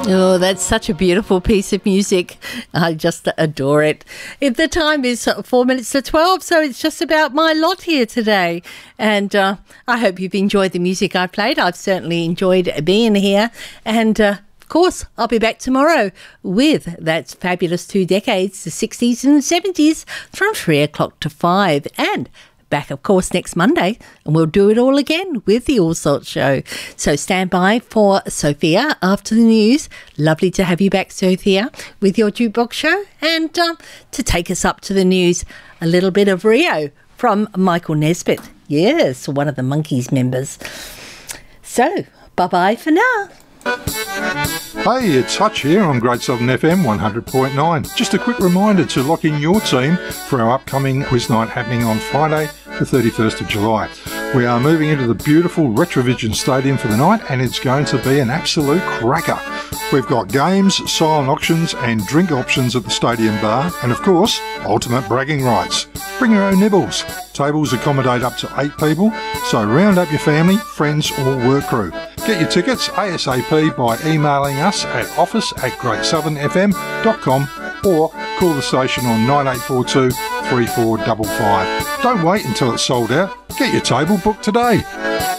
Oh, that's such a beautiful piece of music. I just adore it. The time is 4 minutes to 12, so it's just about my lot here today. And I hope you've enjoyed the music I played. I've certainly enjoyed being here. And of course, I'll be back tomorrow with that fabulous 2 decades, the 60s and 70s, from 3 o'clock to 5. And back, of course, next Monday, and we'll do it all again with the All Sorts Show. So stand by for Sophia after the news. Lovely to have you back, Sophia, with your jukebox show. And to take us up to the news, a little bit of Rio from Michael Nesbitt. Yes, one of the Monkees members. So, bye-bye for now. Hey, it's Hutch here on Great Southern FM 100.9. Just a quick reminder to lock in your team for our upcoming quiz night happening on Friday, the 31st of July. We are moving into the beautiful Retrovision Stadium for the night, and it's going to be an absolute cracker. We've got games, silent auctions and drink options at the stadium bar, and of course, ultimate bragging rights. Bring your own nibbles. Tables accommodate up to 8 people, so round up your family, friends or work crew. Get your tickets ASAP by emailing us at office@greatsouthernfm.com or call the station on 9842 3455. Don't wait until it's sold out. Get your table booked today.